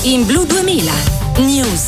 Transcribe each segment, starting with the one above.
In Blu 2000 News.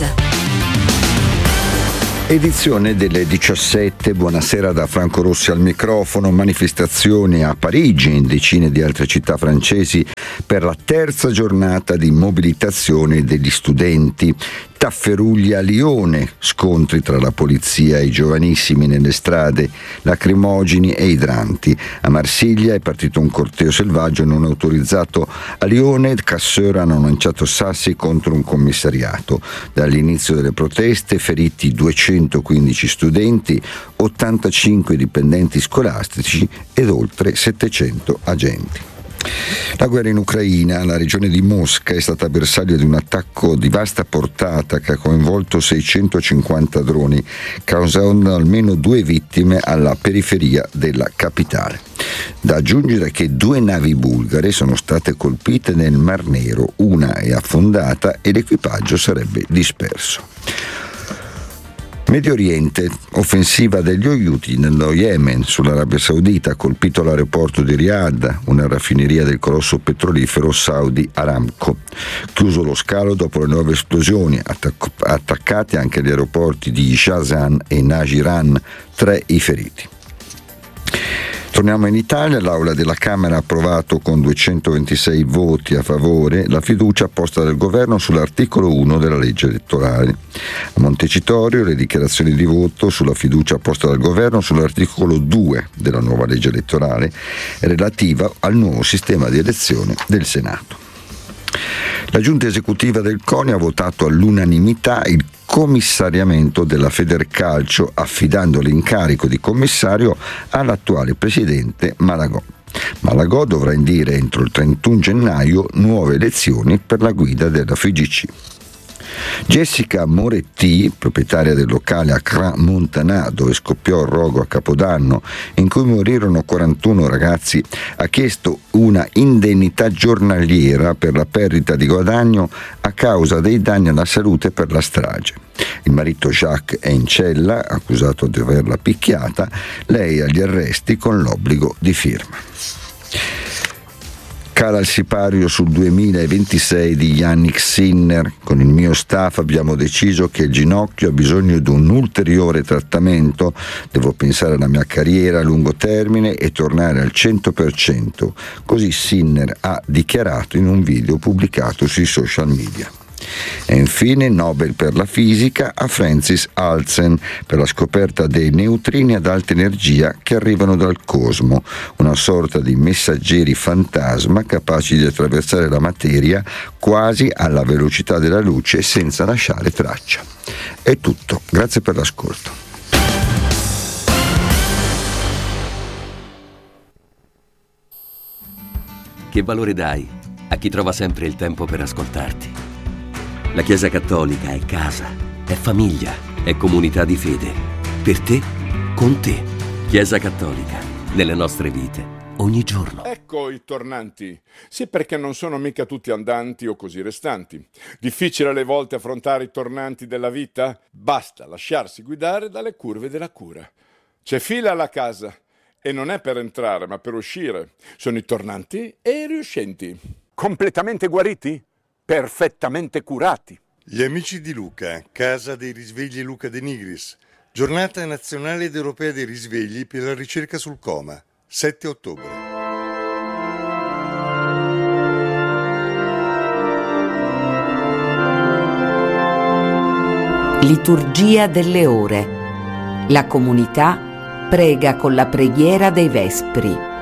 Edizione delle 17, buonasera da Franco Rossi al microfono. Manifestazioni a Parigi e in decine di altre città francesi per la terza giornata di mobilitazione degli studenti. Tafferugli a Lione, scontri tra la polizia e i giovanissimi nelle strade, lacrimogeni e idranti. A Marsiglia è partito un corteo selvaggio non autorizzato. A Lione, casseur hanno lanciato sassi contro un commissariato. Dall'inizio delle proteste, feriti 215 studenti, 85 dipendenti scolastici ed oltre 700 agenti. La guerra in Ucraina, la regione di Mosca è stata bersaglio di un attacco di vasta portata che ha coinvolto 650 droni, causando almeno 2 vittime alla periferia della capitale. Da aggiungere che 2 navi bulgare sono state colpite nel Mar Nero, una è affondata e l'equipaggio sarebbe disperso. Medio Oriente, offensiva degli Houthi nello Yemen. Sull'Arabia Saudita ha colpito l'aeroporto di Riyadh, una raffineria del colosso petrolifero Saudi Aramco. Chiuso lo scalo dopo le nuove esplosioni, attaccati anche gli aeroporti di Jazan e Najiran, 3 i feriti. Torniamo in Italia, l'Aula della Camera ha approvato con 226 voti a favore la fiducia posta dal Governo sull'articolo 1 della legge elettorale. A Montecitorio le dichiarazioni di voto sulla fiducia posta dal Governo sull'articolo 2 della nuova legge elettorale relativa al nuovo sistema di elezione del Senato. La giunta esecutiva del CONI ha votato all'unanimità il commissariamento della Federcalcio, affidando l'incarico di commissario all'attuale presidente Malagò. Malagò dovrà indire entro il 31 gennaio nuove elezioni per la guida della FIGC. Jessica Moretti, proprietaria del locale a Cra Montanà, dove scoppiò il rogo a Capodanno in cui morirono 41 ragazzi, ha chiesto una indennità giornaliera per la perdita di guadagno a causa dei danni alla salute per la strage. Il marito Jacques è in cella, accusato di averla picchiata, lei agli arresti con l'obbligo di firma. Cala il sipario sul 2026 di Yannick Sinner. Con il mio staff abbiamo deciso che il ginocchio ha bisogno di un ulteriore trattamento. Devo pensare alla mia carriera a lungo termine e tornare al 100%. Così Sinner ha dichiarato in un video pubblicato sui social media. E infine Nobel per la fisica a Francis Alzen per la scoperta dei neutrini ad alta energia che arrivano dal cosmo, una sorta di messaggeri fantasma capaci di attraversare la materia quasi alla velocità della luce senza lasciare traccia. È tutto, grazie per l'ascolto. Che valore dai a chi trova sempre il tempo per ascoltarti? La Chiesa Cattolica è casa, è famiglia, è comunità di fede. Per te, con te. Chiesa Cattolica, nelle nostre vite, ogni giorno. Ecco i tornanti. Sì, perché non sono mica tutti andanti o così restanti. Difficile alle volte affrontare i tornanti della vita? Basta lasciarsi guidare dalle curve della cura. C'è fila alla casa e non è per entrare ma per uscire. Sono i tornanti e i riuscenti. Completamente guariti? Perfettamente curati. Gli amici di Luca, Casa dei Risvegli Luca De Nigris, Giornata Nazionale ed Europea dei Risvegli per la ricerca sul coma, 7 ottobre. Liturgia delle ore. La comunità prega con la preghiera dei Vespri.